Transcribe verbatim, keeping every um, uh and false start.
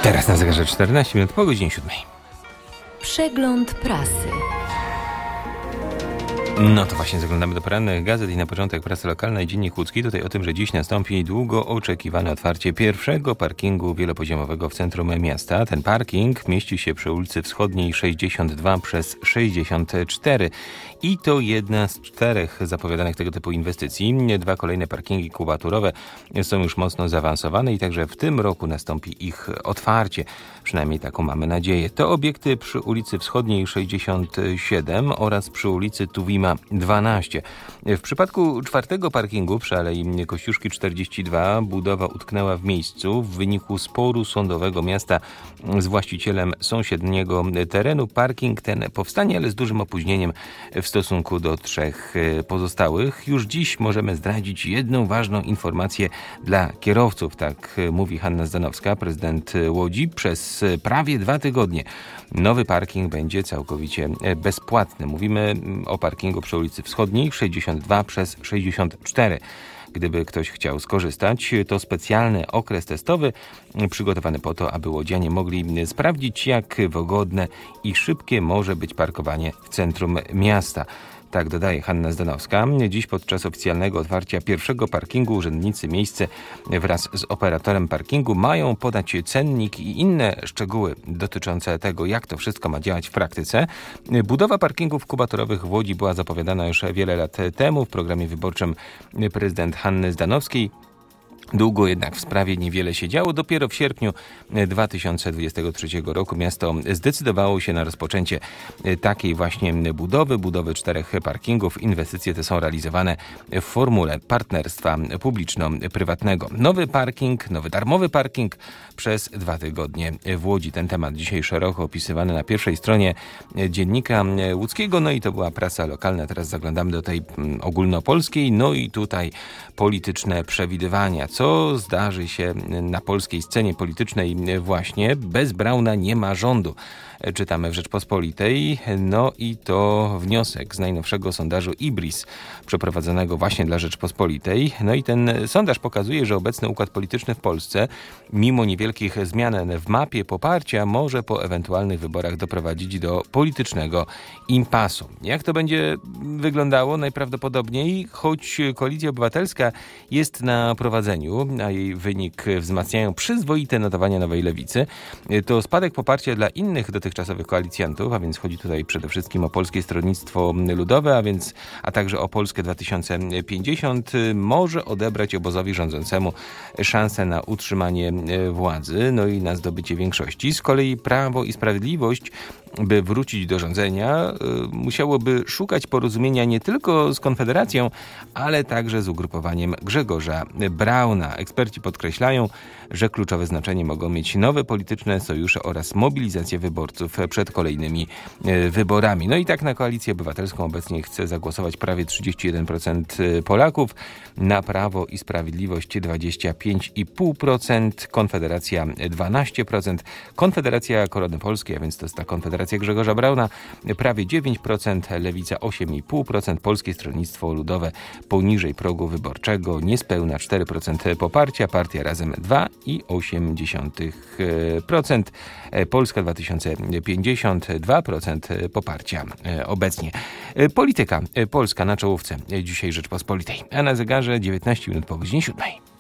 Teraz na zegarze czternaście minut po godzinie siódmej. Przegląd prasy. No to właśnie zaglądamy do porannych gazet i na początek prasa lokalna i Dziennik Łódzki. Tutaj o tym, że dziś nastąpi długo oczekiwane otwarcie pierwszego parkingu wielopoziomowego w centrum miasta. Ten parking mieści się przy ulicy Wschodniej sześćdziesiąt dwa przez sześćdziesiąt cztery i to jedna z czterech zapowiadanych tego typu inwestycji. Dwa kolejne parkingi kubaturowe są już mocno zaawansowane i także w tym roku nastąpi ich otwarcie. Przynajmniej taką mamy nadzieję. To obiekty przy ulicy Wschodniej sześćdziesiąt siedem oraz przy ulicy Tuwima dwanaście. W przypadku czwartego parkingu przy Alei Kościuszki czterdzieści dwa budowa utknęła w miejscu w wyniku sporu sądowego miasta z właścicielem sąsiedniego terenu. Parking ten powstanie, ale z dużym opóźnieniem w stosunku do trzech pozostałych. Już dziś możemy zdradzić jedną ważną informację dla kierowców. Tak mówi Hanna Zdanowska, prezydent Łodzi. Przez prawie dwa tygodnie nowy parking będzie całkowicie bezpłatny. Mówimy o parkingu przy ulicy Wschodniej sześćdziesiąt dwa przez sześćdziesiąt cztery. Gdyby ktoś chciał skorzystać, to specjalny okres testowy przygotowany po to, aby łodzianie mogli sprawdzić, jak wygodne i szybkie może być parkowanie w centrum miasta. Tak dodaje Hanna Zdanowska. Dziś podczas oficjalnego otwarcia pierwszego parkingu urzędnicy miejsce wraz z operatorem parkingu mają podać cennik i inne szczegóły dotyczące tego, jak to wszystko ma działać w praktyce. Budowa parkingów kubatorowych w Łodzi była zapowiadana już wiele lat temu w programie wyborczym prezydent Hanny Zdanowskiej. Długo jednak w sprawie niewiele się działo. Dopiero w sierpniu dwa tysiące dwudziestego trzeciego roku miasto zdecydowało się na rozpoczęcie takiej właśnie budowy, budowy czterech parkingów. Inwestycje te są realizowane w formule partnerstwa publiczno-prywatnego. Nowy parking, nowy darmowy parking przez dwa tygodnie w Łodzi. Ten temat dzisiaj szeroko opisywany na pierwszej stronie Dziennika Łódzkiego. No i to była prasa lokalna. Teraz zaglądamy do tej ogólnopolskiej. No i tutaj polityczne przewidywania. Co zdarzy się na polskiej scenie politycznej właśnie? Bez Brauna nie ma rządu. Czytamy w Rzeczpospolitej. No i to wniosek z najnowszego sondażu Ibris przeprowadzonego właśnie dla Rzeczpospolitej. No i ten sondaż pokazuje, że obecny układ polityczny w Polsce, mimo niewielkich zmian w mapie poparcia, może po ewentualnych wyborach doprowadzić do politycznego impasu. Jak to będzie wyglądało? Najprawdopodobniej, choć Koalicja Obywatelska jest na prowadzeniu, a jej wynik wzmacniają przyzwoite notowania Nowej Lewicy, to spadek poparcia dla innych dotychczasowych koalicjantów, a więc chodzi tutaj przede wszystkim o Polskie Stronnictwo Ludowe, a więc a także o Polskę dwa tysiące pięćdziesiąt, może odebrać obozowi rządzącemu szansę na utrzymanie władzy, no i na zdobycie większości. Z kolei Prawo i Sprawiedliwość, by wrócić do rządzenia, musiałoby szukać porozumienia nie tylko z Konfederacją, ale także z ugrupowaniem Grzegorza Brauna. Eksperci podkreślają, że kluczowe znaczenie mogą mieć nowe polityczne sojusze oraz mobilizacja wyborców przed kolejnymi wyborami. No i tak na Koalicję Obywatelską obecnie chce zagłosować prawie trzydzieści jeden procent Polaków, na Prawo i Sprawiedliwość dwadzieścia pięć i pół procent, Konfederacja dwanaście procent, Konfederacja Korony Polskiej, a więc to jest ta Konfederacja Grzegorza Brauna, prawie dziewięć procent, Lewica osiem i pół procent, Polskie Stronnictwo Ludowe poniżej progu wyborczego, niespełna cztery procent poparcia, Partia Razem dwa i osiem dziesiątych procent, Polska dwa tysiące pięćdziesiąt dwa procent poparcia obecnie. Polityka Polska na czołówce dzisiaj Rzeczpospolitej, a na zegarze dziewiętnaście minut po godzinie siódmej.